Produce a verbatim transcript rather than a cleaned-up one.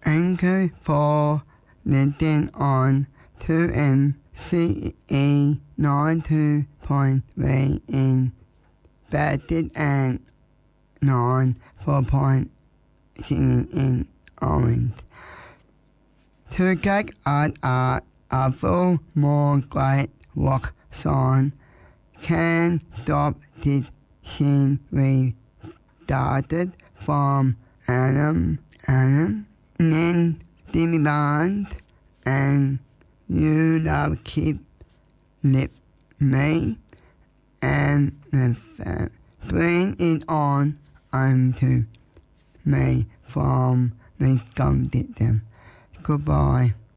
Anchor for listening on two M C E ninety-two point three in Bedford and ninety-four point six in Orange. To check out our, our full more great rock song, Can't Stop This Scene we started from Adam, Adam, then Jimmy Bond, and You Love Keep Lip Me, and the Bring It On Unto Me from the Gum System. Goodbye.